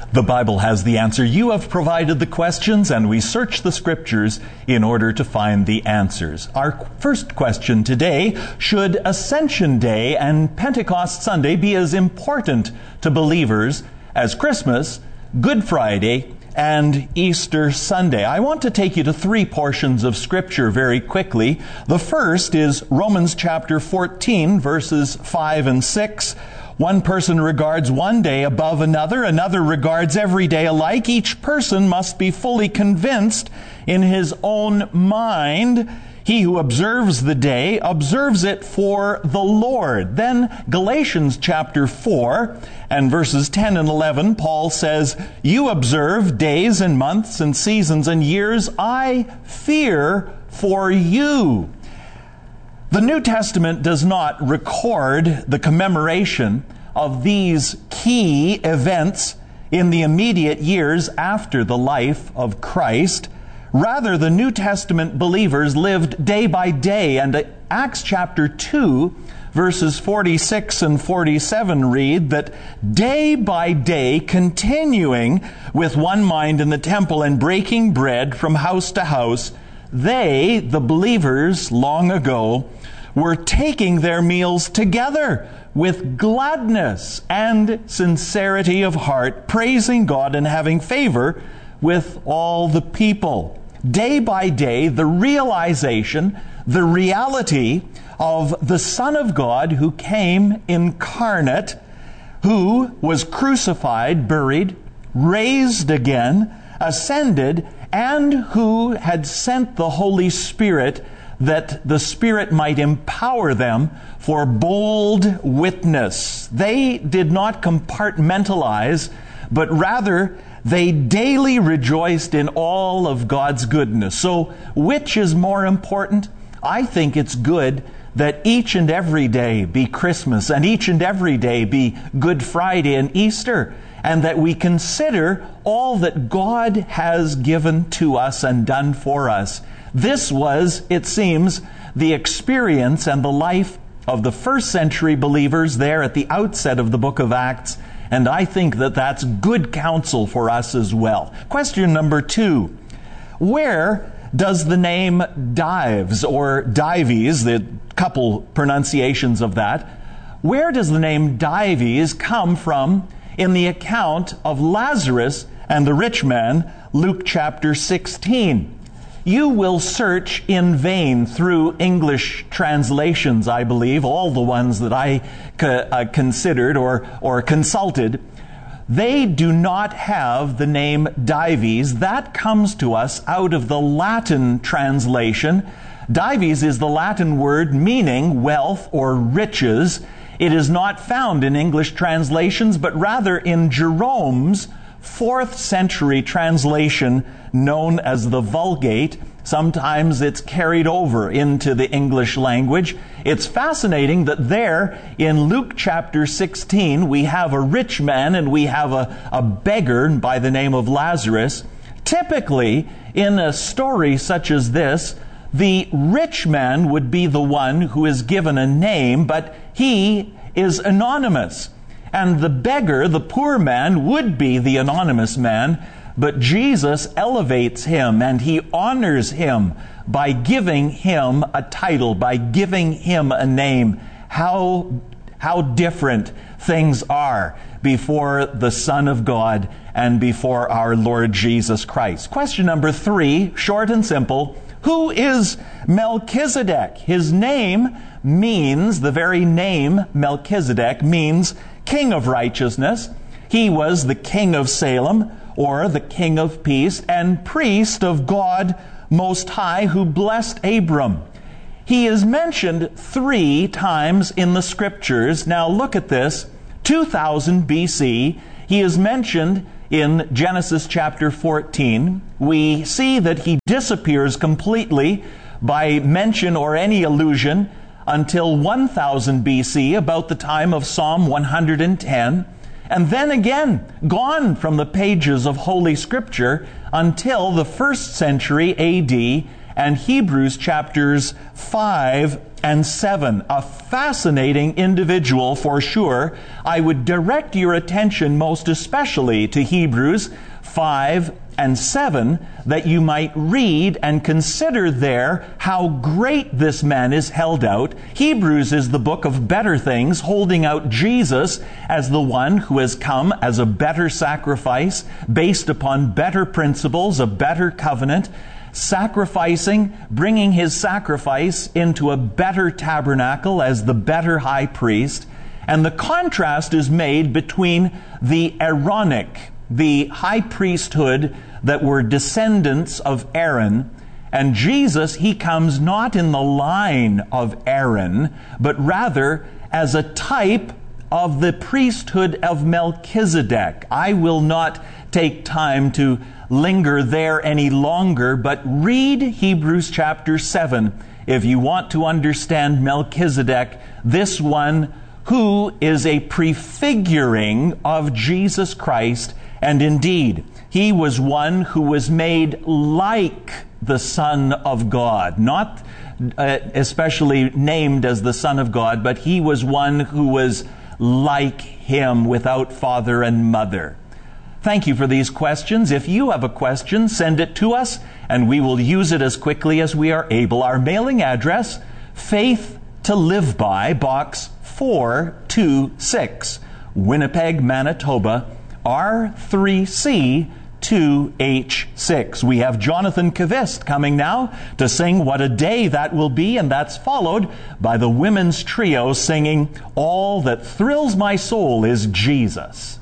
The Bible has the answer. You have provided the questions, and we search the Scriptures in order to find the answers. Our first question today: should Ascension Day and Pentecost Sunday be as important to believers as Christmas, Good Friday, and Easter Sunday? I want to take you to three portions of Scripture very quickly. The first is Romans chapter 14, verses 5 and 6. One person regards one day above another. Another regards every day alike. Each person must be fully convinced in his own mind. He who observes the day observes it for the Lord. Then Galatians chapter 4 and verses 10 and 11, Paul says, "You observe days and months and seasons and years. I fear for you." The New Testament does not record the commemoration of these key events in the immediate years after the life of Christ. Rather, the New Testament believers lived day by day, and Acts chapter 2, verses 46 and 47 read that day by day, continuing with one mind in the temple and breaking bread from house to house, they, the believers long ago, were taking their meals together with gladness and sincerity of heart, praising God and having favor with all the people. Day by day, the realization, the reality of the Son of God who came incarnate, who was crucified, buried, raised again, ascended, and who had sent the Holy Spirit that the Spirit might empower them for bold witness. They did not compartmentalize, but rather they daily rejoiced in all of God's goodness. So, which is more important? I think it's good that each and every day be Christmas, and each and every day be Good Friday and Easter, and that we consider all that God has given to us and done for us. This was, it seems, the experience and the life of the first century believers there at the outset of the book of Acts, and I think that that's good counsel for us as well. Question number 2. Where does the name Dives, or Dives, the couple pronunciations of that, where does the name Dives come from in the account of Lazarus and the rich man, Luke chapter 16? You will search in vain through English translations, I believe, all the ones that I considered or consulted. They do not have the name Dives. That comes to us out of the Latin translation. Dives is the Latin word meaning wealth or riches. It is not found in English translations, but rather in Jerome's 4th century translation known as the Vulgate. Sometimes it's carried over into the English language. It's fascinating that there in Luke chapter 16 we have a rich man and we have a beggar by the name of Lazarus. Typically, in a story such as this, the rich man would be the one who is given a name, but he is anonymous. And the beggar, the poor man, would be the anonymous man, but Jesus elevates him and he honors him by giving him a title, by giving him a name. How different things are before the Son of God and before our Lord Jesus Christ. Question number 3, short and simple. Who is Melchizedek? His name means, the very name Melchizedek means King of Righteousness. He was the King of Salem, or the King of Peace, and priest of God Most High, who blessed Abram. He is mentioned 3 times in the Scriptures. Now look at this. 2000 BC, he is mentioned in Genesis chapter 14. We see that he disappears completely by mention or any allusion until 1000 BC, about the time of Psalm 110. And then again, gone from the pages of Holy Scripture until the 1st century AD, and Hebrews chapters 5 and 7. A fascinating individual for sure. I would direct your attention most especially to Hebrews 5 and 7, that you might read and consider there how great this man is held out. Hebrews is the book of better things, holding out Jesus as the one who has come as a better sacrifice, based upon better principles, a better covenant, sacrificing, bringing his sacrifice into a better tabernacle as the better high priest. And the contrast is made between the Aaronic, the high priesthood that were descendants of Aaron, and Jesus. He comes not in the line of Aaron, but rather as a type of the priesthood of Melchizedek. I will not take time to linger there any longer, but read Hebrews chapter 7 if you want to understand Melchizedek, this one who is a prefiguring of Jesus Christ. And indeed, he was one who was made like the Son of God, not especially named as the Son of God, but he was one who was like him, without father and mother. Thank you for these questions. If you have a question, send it to us, and we will use it as quickly as we are able. Our mailing address, Faith to Live By, Box 426, Winnipeg, Manitoba, R3C 2H6. We have Jonathan Kvist coming now to sing What a Day That Will Be, and that's followed by the women's trio singing All That Thrills My Soul Is Jesus.